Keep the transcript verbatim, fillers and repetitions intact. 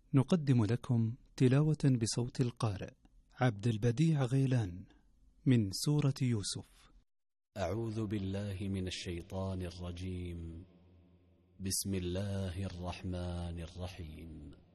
نقدم لكم تلاوة بصوت القارئ عبد البديع غيلان من سورة يوسف. أعوذ بالله من الشيطان الرجيم. بسم الله الرحمن الرحيم.